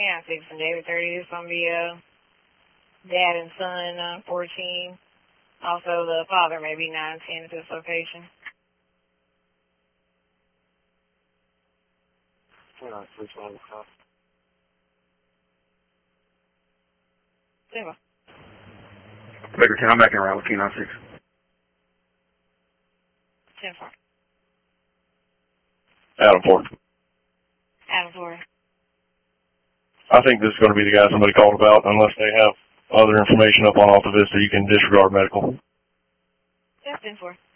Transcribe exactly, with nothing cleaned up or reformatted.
Yeah, six and David thirty. This is going to be uh, dad and son, uh, fourteen. Also, the father may be nine ten at this location. Alright, please find the cop. Simba. Baker ten, I'm back in route with Q nine six. ten four. Adam four. Adam four. I think this is going to be the guy somebody called about. Unless they have other information up on Alta Vista, you can disregard medical. That's ten four.